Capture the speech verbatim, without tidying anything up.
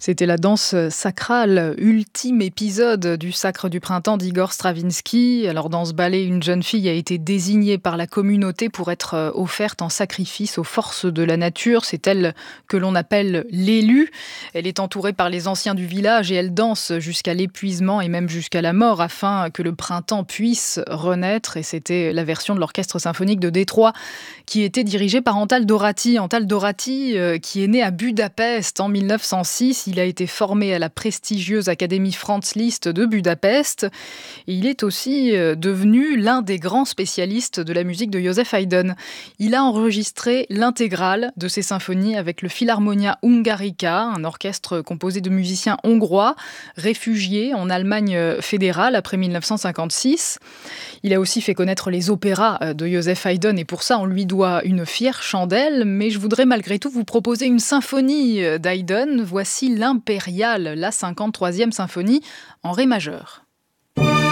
C'était la danse sacrale, ultime épisode du Sacre du printemps d'Igor Stravinsky. Alors dans ce ballet, une jeune fille a été désignée par la communauté pour être offerte en sacrifice aux forces de la nature. C'est elle que l'on appelle l'élue. Elle est entourée par les anciens du village et elle danse jusqu'à l'épuisement et même jusqu'à la mort afin que le printemps puisse renaître. Et c'était la version de l'Orchestre symphonique de Détroit qui était dirigé par Antal Dorati. Antal Dorati euh, qui est né à Budapest en mille neuf cent six. Il a été formé à la prestigieuse Académie Franz Liszt de Budapest. Et il est aussi euh, devenu l'un des grands spécialistes de la musique de Joseph Haydn. Il a enregistré l'intégrale de ses symphonies avec le Philharmonia Hungarica, un orchestre composé de musiciens hongrois, réfugiés en Allemagne fédérale après mille neuf cent cinquante-six. Il a aussi fait connaître les opéras de Joseph Haydn et pour ça on lui doit une fière chandelle, mais je voudrais malgré tout vous proposer une symphonie d'Haydn. Voici l'Impériale, la cinquante-troisième symphonie en ré majeur.